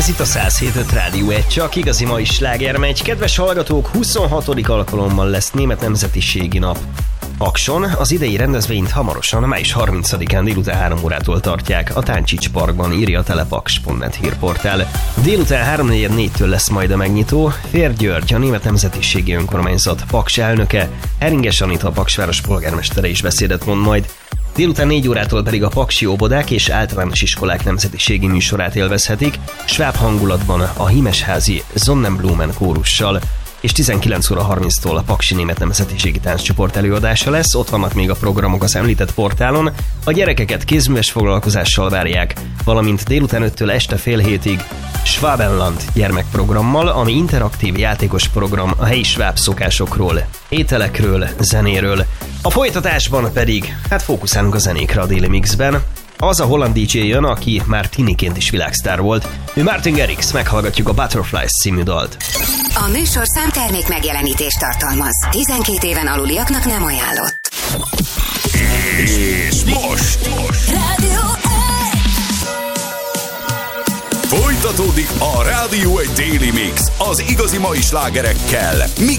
Ez itt a 107.5 Rádió 1, csak igazi mai slágermegy. Kedves hallgatók, 26. alkalommal lesz német nemzetiségi nap. Pakson az idei rendezvényt hamarosan, május 30-án délután 3 órától tartják a Táncsics Parkban, írja a telepaks.net hírportál. Délután 3:44-től lesz majd a megnyitó. Fér György, a német nemzetiségi önkormányzat Paks elnöke, Eringes Anita, a Paksváros polgármestere is beszédet mond majd. Délután 4 órától pedig a paksi óvodák és általános iskolák nemzetiségi műsorát élvezhetik, sváb hangulatban a Himesházi Sonnenblumen kórussal, és 19:30-tól a paksi német nemzetiségi tánccsoport előadása lesz. Ott vannak még a programok az említett portálon. A gyerekeket kézműves foglalkozással várják, valamint délután 5-től este fél hétig Schwabenland gyermekprogrammal, ami interaktív játékos program a helyi sváb szokásokról, ételekről, zenéről. A folytatásban pedig, fókuszálunk a zenékre a Daily Mixben. Az a holland DJ jön, aki már tiniként is világsztár volt. Ő Martin Garrix, meghallgatjuk a Butterflies című dalt. A műsorszám termék megjelenítést tartalmaz. 12 éven aluliaknak nem ajánlott. És most Rádió 1! folytatódik a Rádió 1 Daily Mix az igazi mai slágerekkel.